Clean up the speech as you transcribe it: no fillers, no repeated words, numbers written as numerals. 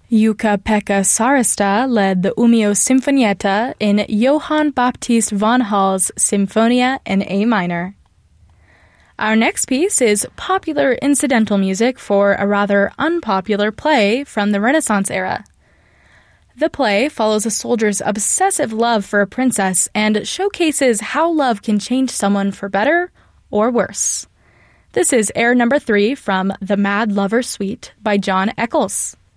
Jukka-Pekka Saarista led the Umeå Sinfonietta in Johann Baptist von Hall's Sinfonia in A minor. Our next piece is popular incidental music for a rather unpopular play from the Renaissance era. The play follows a soldier's obsessive love for a princess and showcases how love can change someone for better or worse. This is air number 3 from The Mad Lover Suite by John Eccles.